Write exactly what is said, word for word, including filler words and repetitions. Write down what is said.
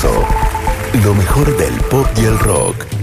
Expreso. Lo mejor del pop y el rock.